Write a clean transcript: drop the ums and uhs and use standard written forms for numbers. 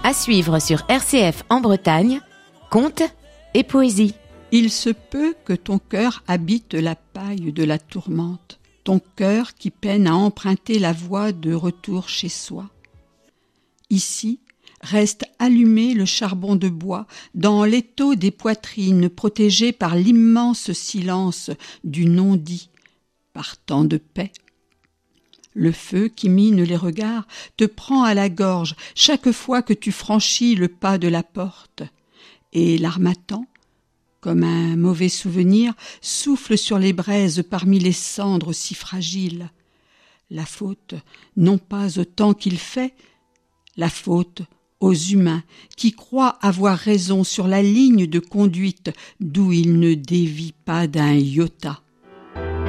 À suivre sur RCF en Bretagne, contes et poésie. Il se peut que ton cœur habite la paille de la tourmente, ton cœur qui peine à emprunter la voie de retour chez soi. Ici, reste allumé le charbon de bois dans l'étau des poitrines protégées par l'immense silence du non-dit, par tant de paix. Le feu qui mine les regards te prend à la gorge chaque fois que tu franchis le pas de la porte, et l'harmattan, comme un mauvais souvenir, souffle sur les braises parmi les cendres si fragiles. La faute, non pas au temps qu'il fait, la faute aux humains qui croient avoir raison sur la ligne de conduite d'où ils ne dévient pas d'un iota.